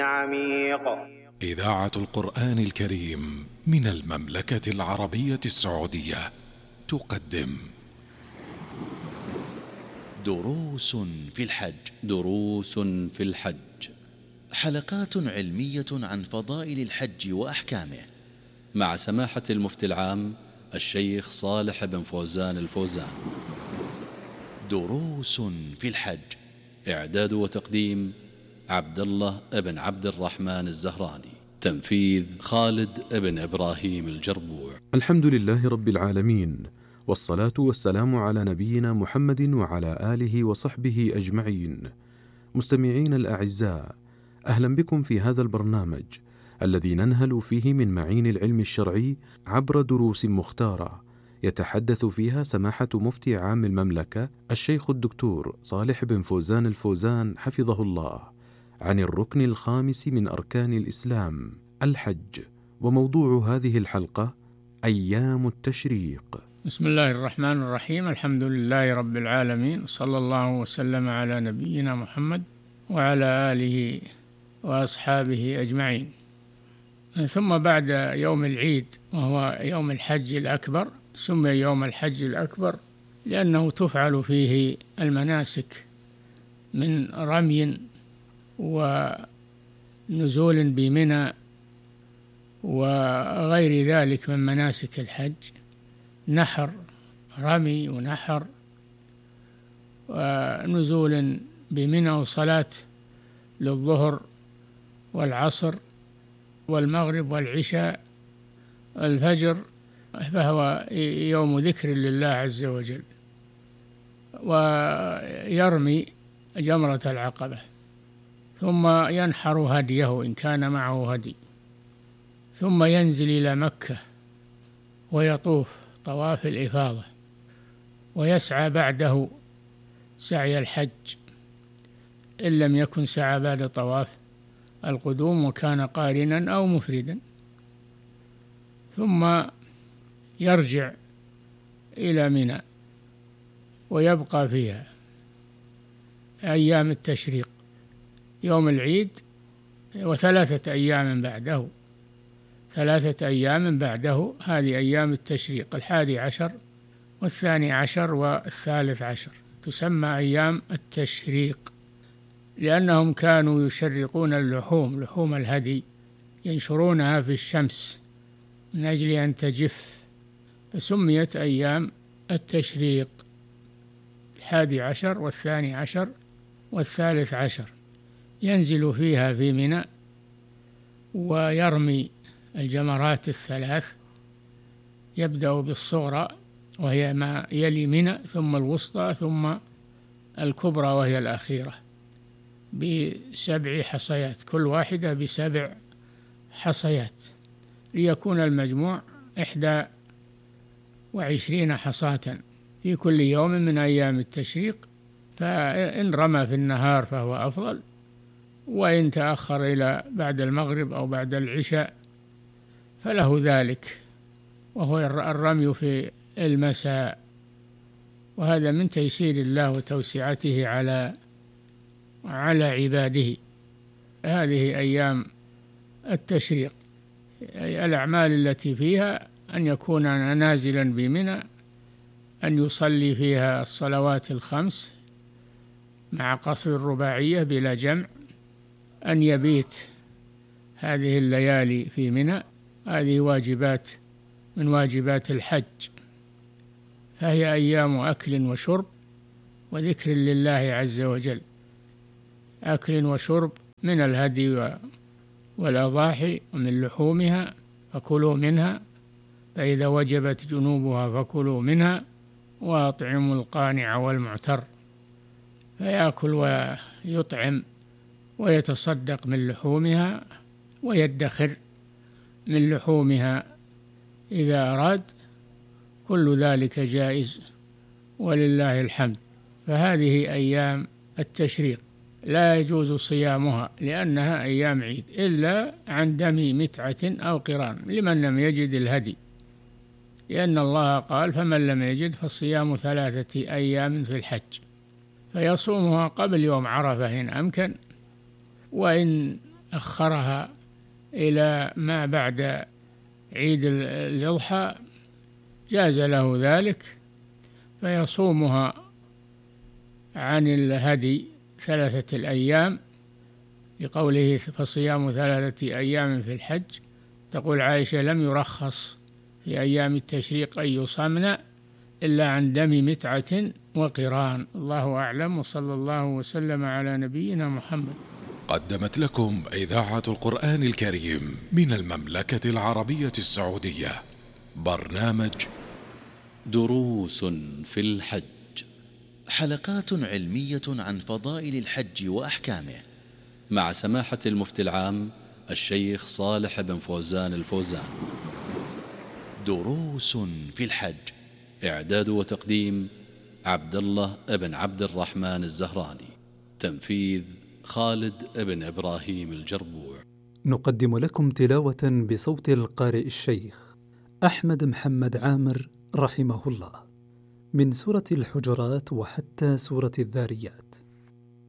عميق. إذاعة القرآن الكريم من المملكة العربية السعودية تقدم دروس في الحج. دروس في الحج، حلقات علمية عن فضائل الحج وأحكامه، مع سماحة المفتي العام الشيخ صالح بن فوزان الفوزان. دروس في الحج، إعداد وتقديم عبد الله بن عبد الرحمن الزهراني، تنفيذ خالد بن إبراهيم الجربوع. الحمد لله رب العالمين، والصلاة والسلام على نبينا محمد وعلى آله وصحبه أجمعين. مستمعين الأعزاء، أهلا بكم في هذا البرنامج الذي ننهل فيه من معين العلم الشرعي عبر دروس مختارة يتحدث فيها سماحة مفتي عام المملكة الشيخ الدكتور صالح بن فوزان الفوزان حفظه الله عن الركن الخامس من أركان الإسلام، الحج. وموضوع هذه الحلقة أيام التشريق. بسم الله الرحمن الرحيم. الحمد لله رب العالمين، صلى الله وسلم على نبينا محمد وعلى آله وأصحابه أجمعين. ثم بعد يوم العيد وهو يوم الحج الأكبر، سمي يوم الحج الأكبر لأنه تفعل فيه المناسك من رمي ونزول بمنى وغير ذلك من مناسك الحج، نحر، رمي ونحر ونزول بمنى وصلاة للظهر والعصر والمغرب والعشاء الفجر، فهو يوم ذكر لله عز وجل. ويرمي جمرة العقبة، ثم ينحر هديه إن كان معه هدي، ثم ينزل إلى مكة ويطوف طواف الإفاضة، ويسعى بعده سعي الحج إن لم يكن سعى بعد طواف القدوم وكان قارنا أو مفردا، ثم يرجع إلى منى ويبقى فيها أيام التشريق، يوم العيد وثلاثة أيام بعده، ثلاثة أيام بعده، هذه أيام التشريق، 11 و12 و13 تسمى أيام التشريق، لأنهم كانوا يشرقون اللحوم، لحوم الهدي، ينشرونها في الشمس من أجل أن تجف، فسميت أيام التشريق، 11 و12 و13. ينزل فيها في منى ويرمي الجمرات الثلاث، يبدأ بالصغرى وهي ما يلي منى، ثم الوسطى، ثم الكبرى وهي الأخيرة، ب7 حصيات، كل واحدة ب7 حصيات، ليكون المجموع 21 حصاة في كل يوم من أيام التشريق. فإن رمى في النهار فهو أفضل، وإن تأخر إلى بعد المغرب أو بعد العشاء فله ذلك، وهو الرمي في المساء. وهذا من تيسير الله وتوسعته على عباده. هذه أيام التشريق، الأعمال التي فيها أن يكون نازلا بمنى، أن يصلي فيها الصلوات الخمس مع قصر الرباعية بلا جمع، أن يبيت هذه الليالي في منى، هذه واجبات من واجبات الحج. فهي أيام أكل وشرب وذكر لله عز وجل، أكل وشرب من الهدي والأضاحي ومن لحومها فكلوا منها، فإذا وجبت جنوبها فكلوا منها، وأطعموا القانع والمعتر، فيأكل ويطعم ويتصدق من لحومها ويدخر من لحومها إذا أراد، كل ذلك جائز ولله الحمد. فهذه أيام التشريق لا يجوز صيامها لأنها أيام عيد، إلا عن دم متعة أو قران لمن لم يجد الهدي، لأن الله قال: فمن لم يجد فصيام 3 أيام في الحج، فيصومها قبل يوم عرفة إن أمكن، وإن أخرها إلى ما بعد عيد الأضحى جاز له ذلك، فيصومها عن الهدي 3 أيام، لقوله فصيام 3 أيام في الحج. تقول عائشة: لم يرخص في أيام التشريق أن يصامن إلا عن دم متعة وقران. الله أعلم، وصلى الله وسلم على نبينا محمد. قدمت لكم إذاعة القرآن الكريم من المملكة العربية السعودية برنامج دروس في الحج، حلقات علمية عن فضائل الحج وأحكامه، مع سماحة المفتي العام الشيخ صالح بن فوزان الفوزان. دروس في الحج، إعداد وتقديم عبد الله بن عبد الرحمن الزهراني، تنفيذ خالد بن إبراهيم الجربوع. نقدم لكم تلاوة بصوت القارئ الشيخ أحمد محمد عامر رحمه الله، من سورة الحجرات وحتى سورة الذاريات.